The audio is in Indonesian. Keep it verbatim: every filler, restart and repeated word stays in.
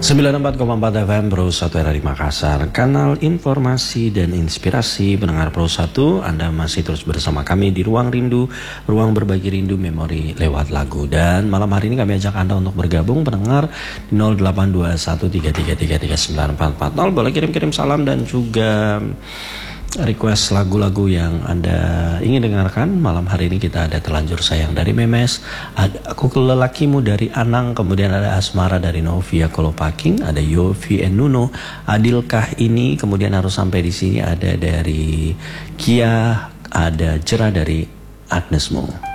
sembilan puluh empat koma empat F M Pro satu R R I Makassar, kanal informasi dan inspirasi pendengar Pro satu. Anda masih terus bersama kami di Ruang Rindu, ruang berbagi rindu memori lewat lagu. Dan malam hari ini kami ajak Anda untuk bergabung pendengar di nol delapan dua satu tiga tiga tiga tiga sembilan empat empat nol. Boleh kirim-kirim salam dan juga request lagu-lagu yang Anda ingin dengarkan. Malam hari ini kita ada Terlanjur Sayang dari Memes, ada Aku Lelakimu dari Anang, kemudian ada Asmara dari Novia Kolopaking, ada Yofi and Nuno, Adilkah Ini, kemudian Harus Sampai di Sini ada dari Kia, ada Cerah dari Agnesmo.